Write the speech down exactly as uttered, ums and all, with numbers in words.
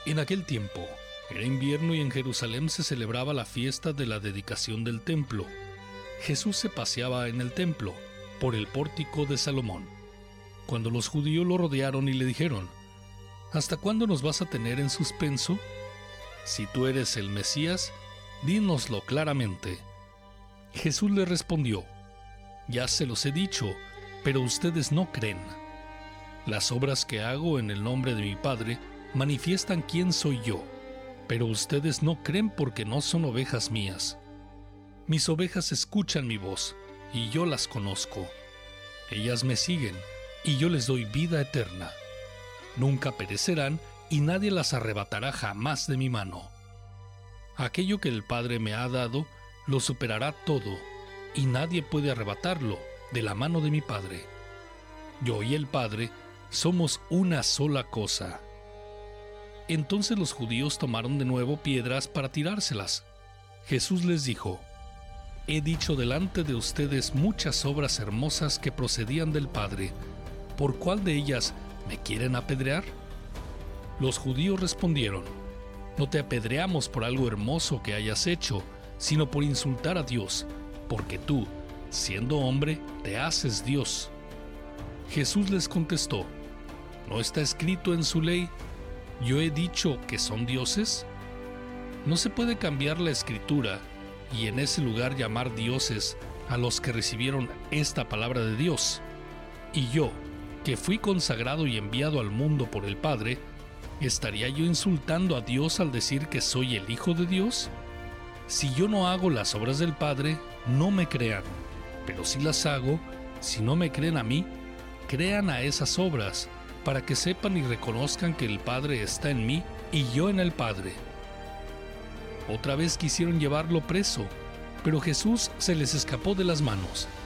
En aquel tiempo, era invierno y en Jerusalén se celebraba la fiesta de la dedicación del templo. Jesús se paseaba en el templo, por el pórtico de Salomón, cuando los judíos lo rodearon y le dijeron: ¿Hasta cuándo nos vas a tener en suspenso? Si tú eres el Mesías, dínoslo claramente. Jesús le respondió: Ya se los he dicho, pero ustedes no creen. Las obras que hago en el nombre de mi Padre manifiestan quién soy yo, pero ustedes no creen porque no son ovejas mías. Mis ovejas escuchan mi voz, y yo las conozco. Ellas me siguen, y yo les doy vida eterna. Nunca perecerán, y nadie las arrebatará jamás de mi mano. Aquello que el Padre me ha dado, lo superará todo, y nadie puede arrebatarlo de la mano de mi Padre. Yo y el Padre somos una sola cosa. Entonces los judíos tomaron de nuevo piedras para tirárselas. Jesús les dijo: He dicho delante de ustedes muchas obras hermosas que procedían del Padre. ¿Por cuál de ellas me quieren apedrear? Los judíos respondieron: No te apedreamos por algo hermoso que hayas hecho, sino por insultar a Dios, porque tú, siendo hombre, te haces Dios. Jesús les contestó: ¿No está escrito en su ley: yo he dicho que son dioses? No se puede cambiar la escritura y en ese lugar llamar dioses a los que recibieron esta palabra de Dios. Y yo, que fui consagrado y enviado al mundo por el Padre, ¿estaría yo insultando a Dios al decir que soy el Hijo de Dios? Si yo no hago las obras del Padre, no me crean, pero si las hago, si no me creen a mí, crean a esas obras, para que sepan y reconozcan que el Padre está en mí y yo en el Padre. Otra vez quisieron llevarlo preso, pero Jesús se les escapó de las manos